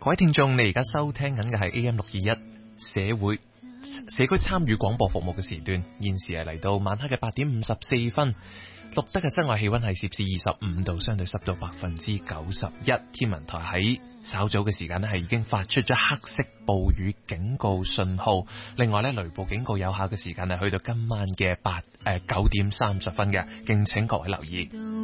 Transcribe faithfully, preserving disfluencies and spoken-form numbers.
各位聽眾，你而家收聽緊嘅係 A M 六二一社會社區參與廣播服務嘅時段，現時係嚟到晚黑嘅八點五十四分，錄得嘅室外氣溫係攝氏二十五度，相對濕度百分之九十一。天文台喺稍早嘅時間呢係已經發出咗黑色暴雨警告信號，另外呢，雷暴警告有效嘅時間係去到今晚嘅八誒九點三十分嘅，敬請各位留意。